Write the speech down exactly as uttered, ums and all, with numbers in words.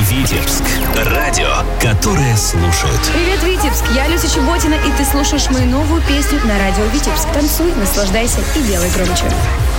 Витебск. Радио, которое слушают. Привет, Витебск! Я Люся Чеботина, и ты слушаешь мою новую песню на радио Витебск. Танцуй, наслаждайся и делай громче.